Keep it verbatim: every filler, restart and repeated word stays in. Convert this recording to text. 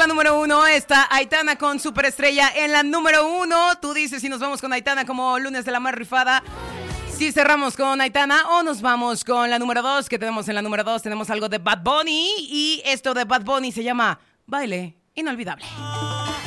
la número uno está Aitana con Superestrella en la número uno. Tú dices si nos vamos con Aitana como lunes de la más rifada. Si cerramos con Aitana o nos vamos con la número dos. Que tenemos en la número dos, tenemos algo de Bad Bunny. Y esto de Bad Bunny se llama Baile Inolvidable.